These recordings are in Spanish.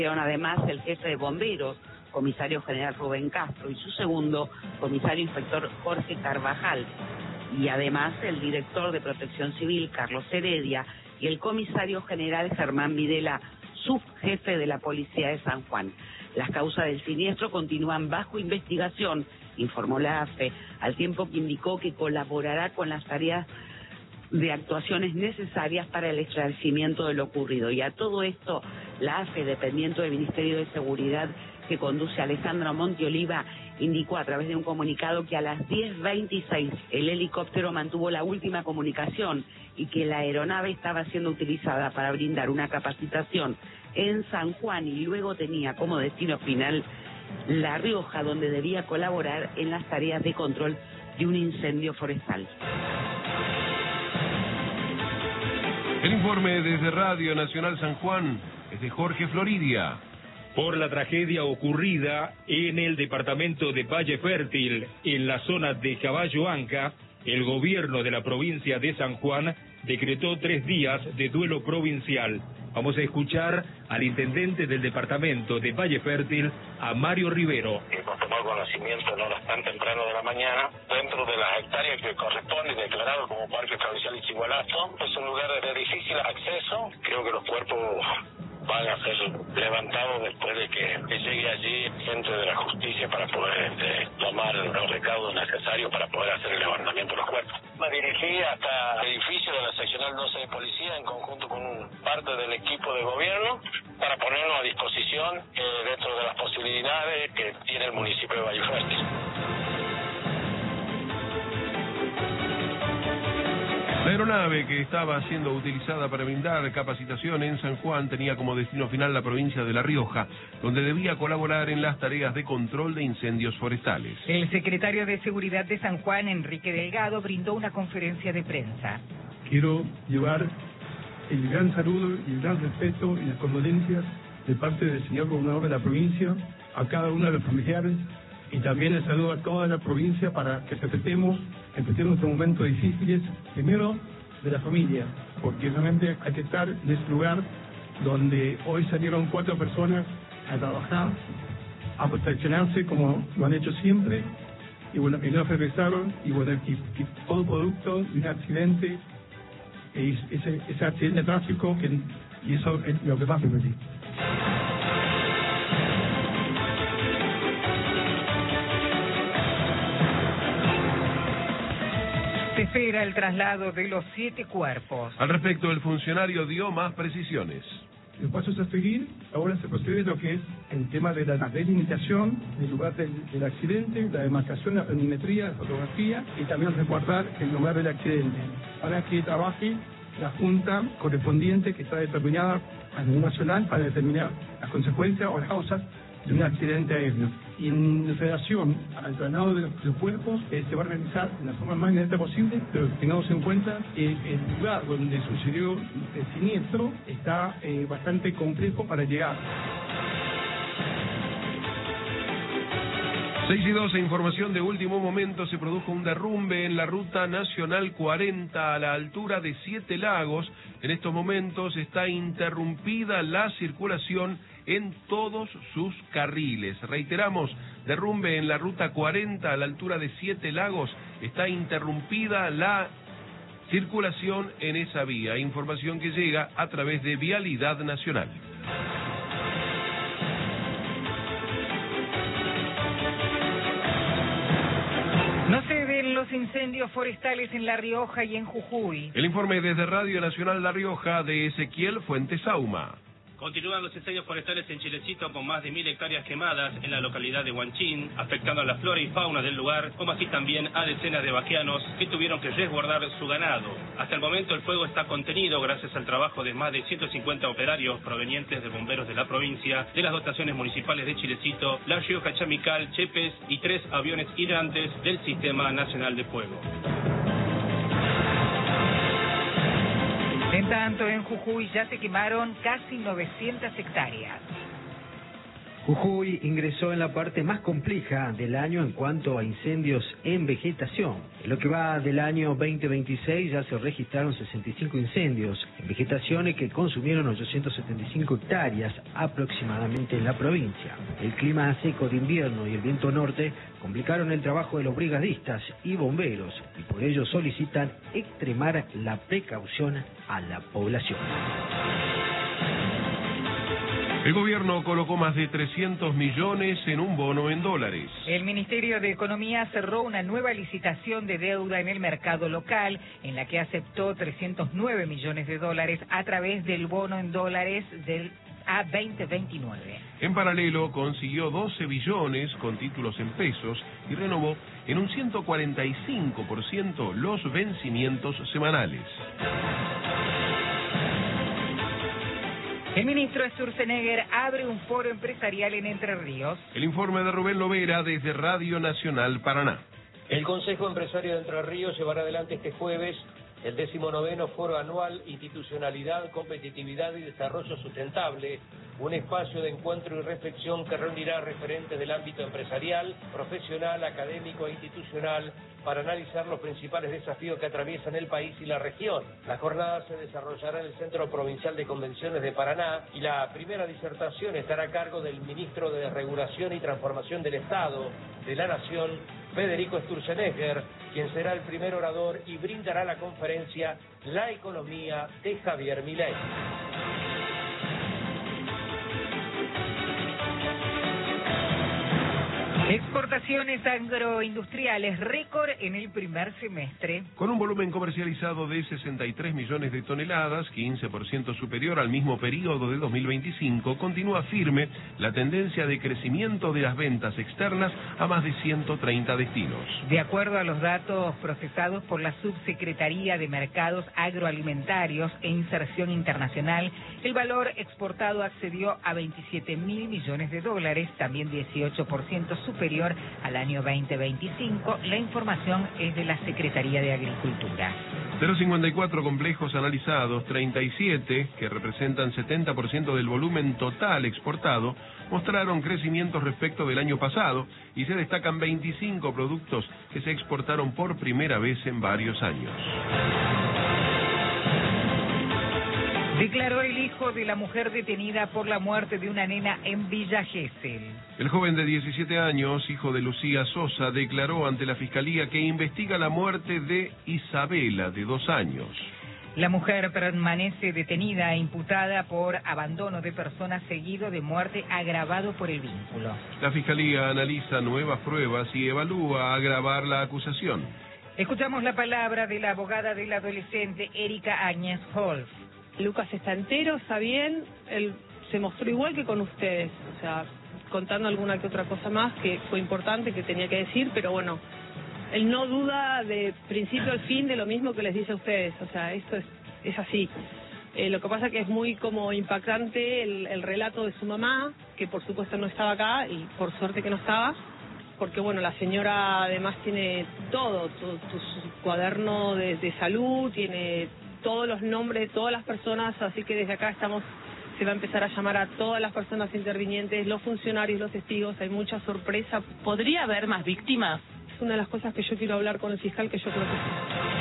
Además, el jefe de bomberos, comisario general Rubén Castro, y su segundo, comisario inspector Jorge Carvajal, y además el director de Protección Civil, Carlos Heredia, y el comisario general Germán Videla, subjefe de la Policía de San Juan. Las causas del siniestro continúan bajo investigación, informó la AFE, al tiempo que indicó que colaborará con las tareas de actuaciones necesarias para el esclarecimiento de lo ocurrido. Y a todo esto, la AFE, dependiente del Ministerio de Seguridad que conduce Alejandro Montioliva, indicó a través de un comunicado que a las 10:26 el helicóptero mantuvo la última comunicación y que la aeronave estaba siendo utilizada para brindar una capacitación en San Juan y luego tenía como destino final La Rioja, donde debía colaborar en las tareas de control de un incendio forestal. El informe desde Radio Nacional San Juan es de Jorge Floridia. Por la tragedia ocurrida en el departamento de Valle Fértil, en la zona de Caballo Anca, el gobierno de la provincia de San Juan decretó 3 días de duelo provincial. Vamos a escuchar al intendente del departamento de Valle Fértil, a Mario Rivero. Hemos tomado conocimiento en horas tan temprano de la mañana, dentro de las hectáreas que corresponde, declarado como Parque Provincial Ichigualasto. Es un lugar de difícil acceso. Creo que los cuerpos van a ser levantados después de que llegue allí gente de la justicia para poder tomar los recaudos necesarios para poder hacer el levantamiento de los cuerpos. Me dirigí hasta el edificio de la seccional 12 de policía en conjunto con parte del equipo de gobierno para ponernos a disposición dentro de las posibilidades que tiene el municipio de Valle Fértil. La aeronave que estaba siendo utilizada para brindar capacitación en San Juan tenía como destino final la provincia de La Rioja, donde debía colaborar en las tareas de control de incendios forestales. El secretario de Seguridad de San Juan, Enrique Delgado, brindó una conferencia de prensa. Quiero llevar el gran saludo y el gran respeto y las condolencias de parte del señor gobernador de la provincia a cada uno de los familiares, y también el saludo a toda la provincia para que empecemos estos momentos difíciles, primero de la familia, porque realmente hay que estar en ese lugar donde hoy salieron 4 personas a trabajar, a proteccionarse como lo han hecho siempre, y bueno, y no regresaron, y bueno, y todo producto de un accidente, ese accidente de tráfico, y eso es lo que pasa aquí. Se espera el traslado de los 7 cuerpos. Al respecto, el funcionario dio más precisiones. Los pasos a seguir, ahora se procede lo que es el tema de la delimitación del lugar del accidente, la demarcación, la planimetría, la fotografía y también resguardar el lugar del accidente para que trabaje la junta correspondiente que está determinada a nivel nacional para determinar las consecuencias o las causas de un accidente aéreo. Y en relación al traslado de los cuerpos, se va a realizar de la forma más inmediata posible, pero tengamos en cuenta que el lugar donde sucedió el siniestro está bastante complejo para llegar. 6:12, información de último momento, se produjo un derrumbe en la ruta nacional 40 a la altura de 7 Lagos. En estos momentos está interrumpida la circulación en todos sus carriles. Reiteramos, derrumbe en la ruta 40 a la altura de 7 Lagos, está interrumpida la circulación en esa vía. Información que llega a través de Vialidad Nacional. No se ven los incendios forestales en La Rioja y en Jujuy. El informe desde Radio Nacional La Rioja de Ezequiel Fuentesauma. Continúan los incendios forestales en Chilecito con más de 1000 hectáreas quemadas en la localidad de Huanchín, afectando a la flora y fauna del lugar, como así también a decenas de vaqueanos que tuvieron que resguardar su ganado. Hasta el momento el fuego está contenido gracias al trabajo de más de 150 operarios provenientes de bomberos de la provincia, de las dotaciones municipales de Chilecito, La Rioja, Chamical, Chepes y 3 aviones hidrantes del Sistema Nacional de Fuego. En tanto, en Jujuy ya se quemaron casi 900 hectáreas. Jujuy ingresó en la parte más compleja del año en cuanto a incendios en vegetación. En lo que va del año 2026 ya se registraron 65 incendios en vegetaciones que consumieron 875 hectáreas aproximadamente en la provincia. El clima seco de invierno y el viento norte complicaron el trabajo de los brigadistas y bomberos y por ello solicitan extremar la precaución a la población. El gobierno colocó más de 300 millones en un bono en dólares. El Ministerio de Economía cerró una nueva licitación de deuda en el mercado local, en la que aceptó 309 millones de dólares a través del bono en dólares del A2029. En paralelo, consiguió 12 billones con títulos en pesos y renovó en un 145% los vencimientos semanales. El ministro Sturzenegger abre un foro empresarial en Entre Ríos. El informe de Rubén Lovera desde Radio Nacional Paraná. El Consejo Empresario de Entre Ríos llevará adelante este jueves el 19º Foro Anual Institucionalidad, Competitividad y Desarrollo Sustentable, un espacio de encuentro y reflexión que reunirá referentes del ámbito empresarial, profesional, académico e institucional para analizar los principales desafíos que atraviesan el país y la región. La jornada se desarrollará en el Centro Provincial de Convenciones de Paraná y la primera disertación estará a cargo del Ministro de Regulación y Transformación del Estado de la Nación, Federico Sturzenegger, quien será el primer orador y brindará la conferencia La Economía de Javier Milei. Exportaciones agroindustriales récord en el primer semestre. Con un volumen comercializado de 63 millones de toneladas, 15% superior al mismo periodo de 2025, continúa firme la tendencia de crecimiento de las ventas externas a más de 130 destinos. De acuerdo a los datos procesados por la Subsecretaría de Mercados Agroalimentarios e Inserción Internacional, el valor exportado accedió a 27 mil millones de dólares, también 18% superior al año 2025. La información es de la Secretaría de Agricultura. De los 54 complejos analizados, 37, que representan 70% del volumen total exportado, mostraron crecimientos respecto del año pasado y se destacan 25 productos que se exportaron por primera vez en varios años. Declaró el hijo de la mujer detenida por la muerte de una nena en Villa Gesell. El joven de 17 años, hijo de Lucía Sosa, declaró ante la Fiscalía que investiga la muerte de Isabela, de 2 años. La mujer permanece detenida e imputada por abandono de personas seguido de muerte agravado por el vínculo. La Fiscalía analiza nuevas pruebas y evalúa agravar la acusación. Escuchamos la palabra de la abogada del adolescente, Erika Áñez Wolf. Lucas está entero, está bien, él se mostró igual que con ustedes, o sea, contando alguna que otra cosa más que fue importante, que tenía que decir, pero bueno, él no duda de principio al fin de lo mismo que les dice a ustedes, o sea, esto es así. Lo que pasa que es muy como impactante el relato de su mamá, que por supuesto no estaba acá y por suerte que no estaba, porque bueno, la señora además tiene todo su cuaderno de salud, tiene todos los nombres de todas las personas, así que desde acá se va a empezar a llamar a todas las personas intervinientes, los funcionarios, los testigos, hay mucha sorpresa. ¿Podría haber más víctimas? Es una de las cosas que yo quiero hablar con el fiscal, que yo creo que sí.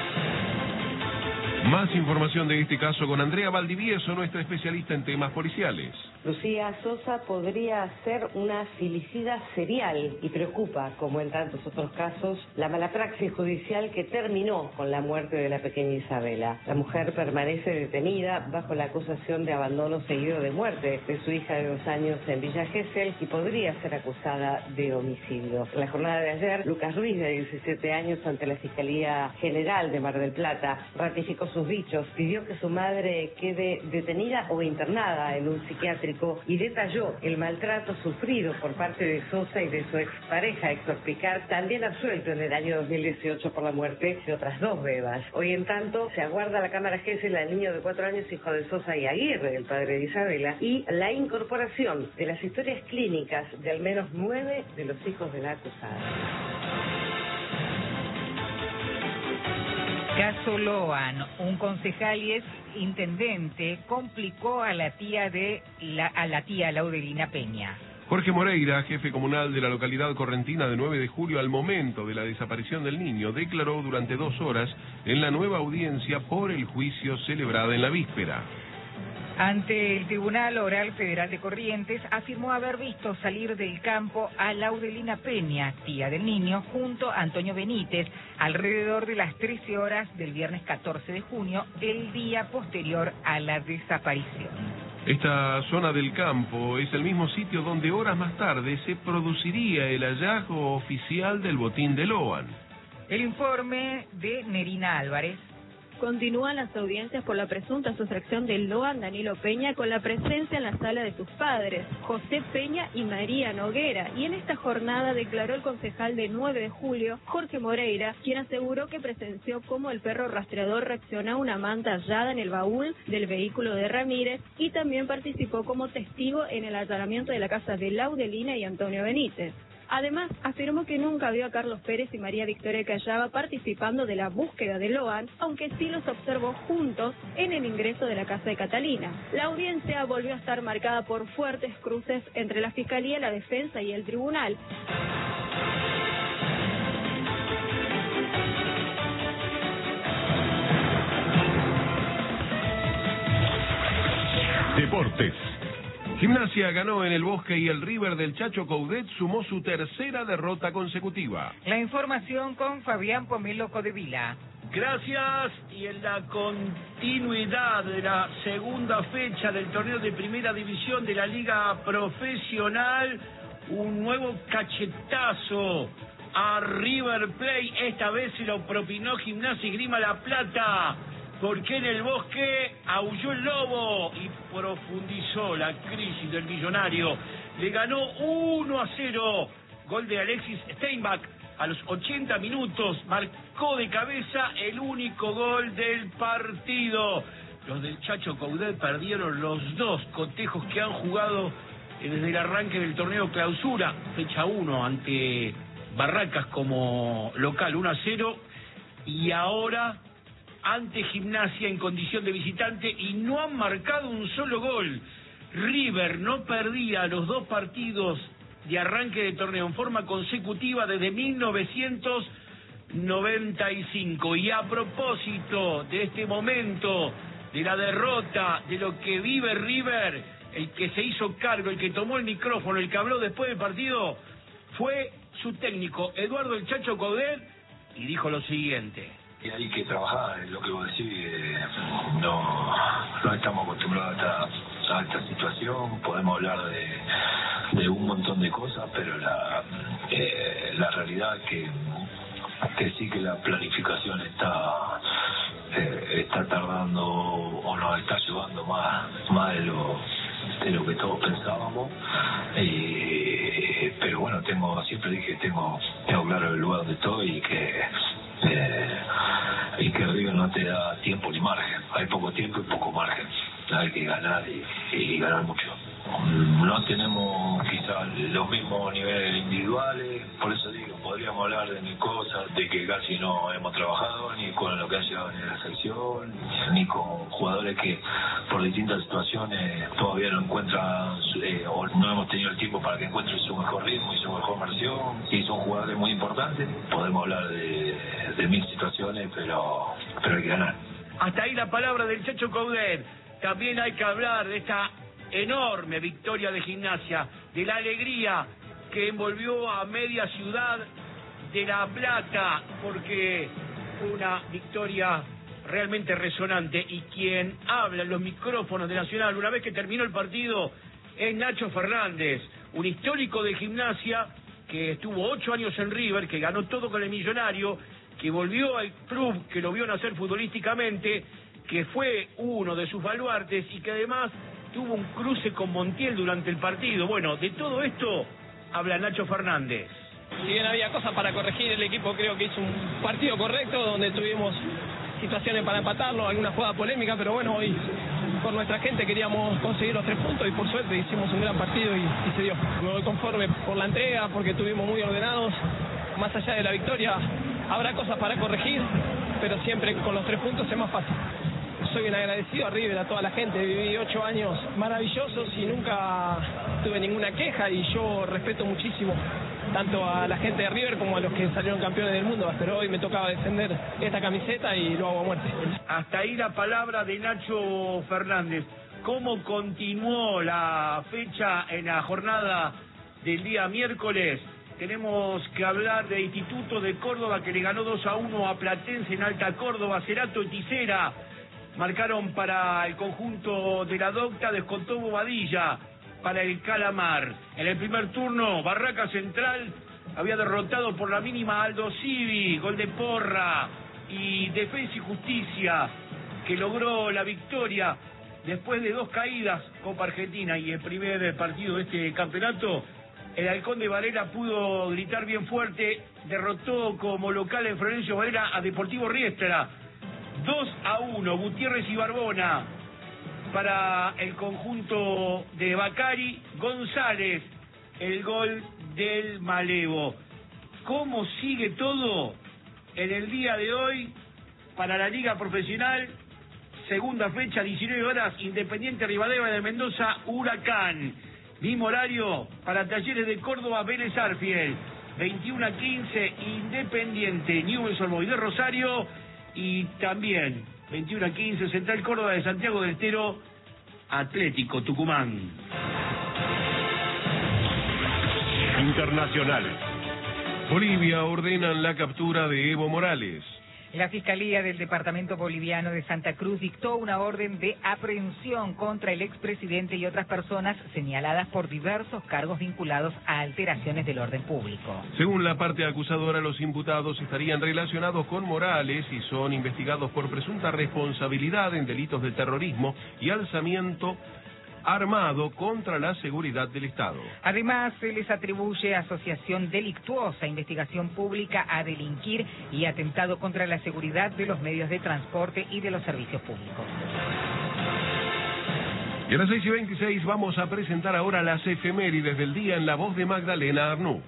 Más información de este caso con Andrea Valdivieso, nuestra especialista en temas policiales. Lucía Sosa podría ser una filicida serial y preocupa, como en tantos otros casos, la mala praxis judicial que terminó con la muerte de la pequeña Isabela. La mujer permanece detenida bajo la acusación de abandono seguido de muerte de su hija de 2 años en Villa Gesell y podría ser acusada de homicidio. En la jornada de ayer, Lucas Ruiz, de 17 años, ante la Fiscalía General de Mar del Plata, ratificó sus dichos, pidió que su madre quede detenida o internada en un psiquiátrico y detalló el maltrato sufrido por parte de Sosa y de su expareja Héctor Picard, también absuelto en el año 2018 por la muerte de otras 2 bebas. Hoy, en tanto, se aguarda la Cámara Gesell al niño de 4 años, hijo de Sosa y Aguirre, el padre de Isabela, y la incorporación de las historias clínicas de al menos 9 de los hijos de la acusada. Caso Loan, un concejal y ex intendente complicó a la tía Laudelina Peña. Jorge Moreira, jefe comunal de la localidad correntina de 9 de julio, al momento de la desaparición del niño, declaró durante 2 horas en la nueva audiencia por el juicio celebrada en la víspera. Ante el Tribunal Oral Federal de Corrientes, afirmó haber visto salir del campo a Laudelina Peña, tía del niño, junto a Antonio Benítez, alrededor de las 13 horas del viernes 14 de junio, el día posterior a la desaparición. Esta zona del campo es el mismo sitio donde horas más tarde se produciría el hallazgo oficial del botín de Loan. El informe de Nerina Álvarez. Continúan las audiencias por la presunta sustracción del Loan Danilo Peña con la presencia en la sala de sus padres, José Peña y María Noguera. Y en esta jornada declaró el concejal de 9 de julio, Jorge Moreira, quien aseguró que presenció cómo el perro rastreador reaccionó a una manta hallada en el baúl del vehículo de Ramírez y también participó como testigo en el allanamiento de la casa de Laudelina y Antonio Benítez. Además, afirmó que nunca vio a Carlos Pérez y María Victoria Callaba participando de la búsqueda de Loan, aunque sí los observó juntos en el ingreso de la casa de Catalina. La audiencia volvió a estar marcada por fuertes cruces entre la Fiscalía, la Defensa y el Tribunal. Deportes. Gimnasia ganó en el Bosque y el River del Chacho Coudet sumó su tercera derrota consecutiva. La información con Fabián Pomelo Codevila. Gracias, y en la continuidad de la segunda fecha del torneo de primera división de la Liga Profesional, un nuevo cachetazo a River Plate, esta vez se lo propinó Gimnasia y Grima La Plata, porque en el Bosque aulló el lobo y profundizó la crisis del millonario. Le ganó 1-0, gol de Alexis Steinbach a los 80 minutos, marcó de cabeza el único gol del partido. Los del Chacho Coudet perdieron los 2 cotejos que han jugado desde el arranque del torneo clausura, fecha 1 ante Barracas como local, 1-0, y ahora ante Gimnasia en condición de visitante, y no han marcado un solo gol. River no perdía los 2 partidos de arranque de torneo en forma consecutiva desde 1995. Y a propósito de este momento, de la derrota, de lo que vive River, el que se hizo cargo, el que tomó el micrófono, el que habló después del partido, fue su técnico, Eduardo El Chacho Coudet, y dijo lo siguiente. Y hay que trabajar, es lo que vos decís, no estamos acostumbrados a esta situación, podemos hablar de un montón de cosas, pero la realidad es que sí que la planificación está tardando o nos está llevando más de lo que todos pensábamos, pero bueno, siempre dije tengo claro el lugar donde estoy y que River no te da tiempo ni margen, hay poco tiempo y poco margen, hay que ganar y ganar mucho. No tenemos quizás los mismos niveles individuales, por eso digo, podríamos hablar de mil cosas, de que casi no hemos trabajado ni con lo que ha llegado en la selección, ni con jugadores que por distintas situaciones todavía no encuentran o no hemos tenido el tiempo para que encuentren su mejor ritmo y su mejor versión, y son jugadores muy importantes. Podemos hablar de mil situaciones, pero hay que ganar. Hasta ahí la palabra del Chacho Coudet. También hay que hablar de esta enorme victoria de Gimnasia, de la alegría que envolvió a media ciudad de La Plata, porque fue una victoria realmente resonante, y quien habla en los micrófonos de Nacional una vez que terminó el partido es Nacho Fernández, un histórico de Gimnasia que estuvo 8 años en River, que ganó todo con el Millonario, que volvió al club, que lo vio nacer futbolísticamente, que fue uno de sus baluartes y que además tuvo un cruce con Montiel durante el partido. Bueno, de todo esto habla Nacho Fernández. Si bien había cosas para corregir, el equipo creo que hizo un partido correcto, donde tuvimos situaciones para empatarlo, alguna jugada polémica, pero bueno, hoy por nuestra gente queríamos conseguir los 3 puntos y por suerte hicimos un gran partido y se dio. Me voy conforme por la entrega, porque estuvimos muy ordenados. Más allá de la victoria, habrá cosas para corregir, pero siempre con los 3 puntos es más fácil. Soy un agradecido a River, a toda la gente. Viví 8 años maravillosos y nunca tuve ninguna queja, y yo respeto muchísimo tanto a la gente de River como a los que salieron campeones del mundo, pero hoy me tocaba defender esta camiseta y lo hago a muerte. Hasta ahí la palabra de Nacho Fernández. ¿Cómo continuó la fecha en la jornada del día miércoles? Tenemos que hablar de Instituto de Córdoba, que le ganó 2-1 a Platense en Alta Córdoba. Cerato y Tisera marcaron para el conjunto de la Docta, descontó Bobadilla para el Calamar. En el primer turno, Barraca Central había derrotado por la mínima a Aldo Civi, gol de Porra, y Defensa y Justicia, que logró la victoria después de 2 caídas, Copa Argentina, y el primer partido de este campeonato. El Halcón de Varela pudo gritar bien fuerte, derrotó como local en Florencio Varela a Deportivo Riestra, 2-1, Gutiérrez y Barbona para el conjunto de Bacari, González, el gol del Malevo. ¿Cómo sigue todo en el día de hoy para la Liga Profesional? Segunda fecha, 19 horas, Independiente Rivadavia de Mendoza, Huracán. Mismo horario para Talleres de Córdoba, Vélez Arfiel. 21:15, Independiente, Newell's Old Boys de Rosario. Y también 21:15, Central Córdoba de Santiago del Estero, Atlético Tucumán. Internacionales. Bolivia ordenan la captura de Evo Morales. La Fiscalía del Departamento Boliviano de Santa Cruz dictó una orden de aprehensión contra el expresidente y otras personas señaladas por diversos cargos vinculados a alteraciones del orden público. Según la parte acusadora, los imputados estarían relacionados con Morales y son investigados por presunta responsabilidad en delitos de terrorismo y alzamiento armado contra la seguridad del Estado. Además, se les atribuye asociación delictuosa, investigación pública a delinquir y atentado contra la seguridad de los medios de transporte y de los servicios públicos. Y a las 6:26 vamos a presentar ahora las efemérides del día en la voz de Magdalena Arnú.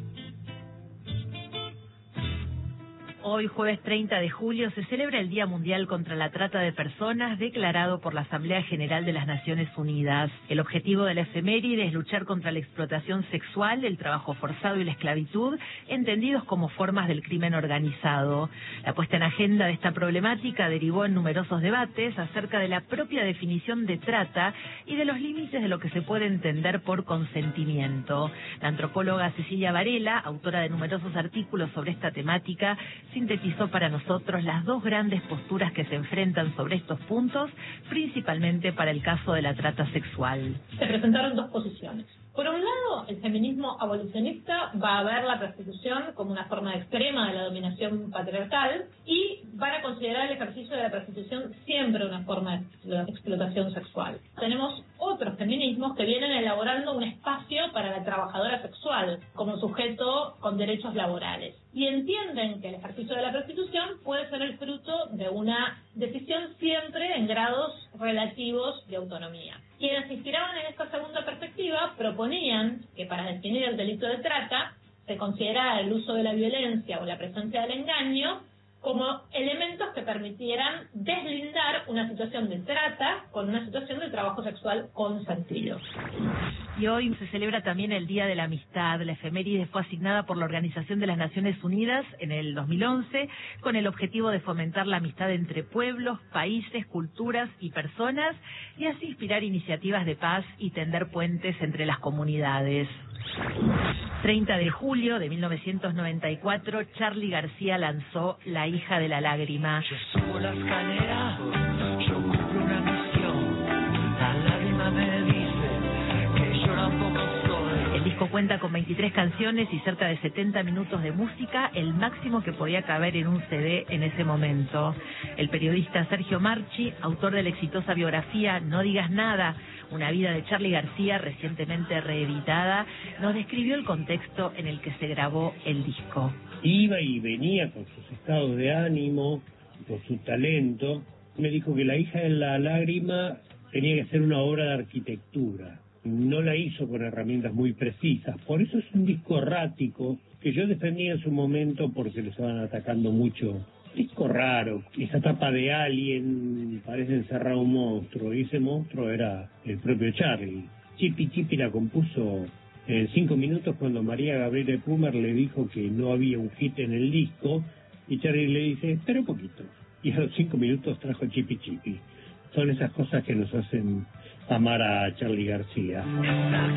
Hoy, jueves 30 de julio, se celebra el Día Mundial contra la Trata de Personas, declarado por la Asamblea General de las Naciones Unidas. El objetivo de la efeméride es luchar contra la explotación sexual, el trabajo forzado y la esclavitud, entendidos como formas del crimen organizado. La puesta en agenda de esta problemática derivó en numerosos debates acerca de la propia definición de trata y de los límites de lo que se puede entender por consentimiento. La antropóloga Cecilia Varela, autora de numerosos artículos sobre esta temática, sintetizó para nosotros las 2 grandes posturas que se enfrentan sobre estos puntos, principalmente para el caso de la trata sexual. Se presentaron 2 posiciones. Por un lado, el feminismo abolicionista va a ver la prostitución como una forma extrema de la dominación patriarcal y van a considerar el ejercicio de la prostitución siempre una forma de explotación sexual. Tenemos otros feminismos que vienen elaborando un espacio para la trabajadora sexual como sujeto con derechos laborales y entienden que el ejercicio de la prostitución puede ser el fruto de una decisión siempre en grados relativos de autonomía. Quienes se inspiraban en esta segunda perspectiva proponían que para definir el delito de trata se considerara el uso de la violencia o la presencia del engaño como elementos que permitieran deslindar una situación de trata con una situación de trabajo sexual consentido. Y hoy se celebra también el Día de la Amistad. La efeméride fue asignada por la Organización de las Naciones Unidas en el 2011 con el objetivo de fomentar la amistad entre pueblos, países, culturas y personas y así inspirar iniciativas de paz y tender puentes entre las comunidades. 30 de julio de 1994, Charly García lanzó La hija de la lágrima. Yo subo la escalera, yo cumplo una misión, la lágrima me dice que yo tampoco soy. El disco cuenta con 23 canciones y cerca de 70 minutos de música, el máximo que podía caber en un CD en ese momento. El periodista Sergio Marchi, autor de la exitosa biografía No digas nada, una vida de Charly García recientemente reeditada, nos describió el contexto en el que se grabó el disco. Iba y venía con sus estados de ánimo, con su talento. Me dijo que La hija de la lágrima tenía que ser una obra de arquitectura. No la hizo con herramientas muy precisas. Por eso es un disco errático que yo defendí en su momento porque le estaban atacando mucho Disco raro, esa tapa de Alien parece encerrar un monstruo, y ese monstruo era el propio Charlie. Chipi Chipi la compuso en 5 minutos cuando María Gabriela Pumer le dijo que no había un hit en el disco, y Charlie le dice, espera un poquito. Y a los 5 minutos trajo Chipi Chipi. Son esas cosas que nos hacen amar a Charly García.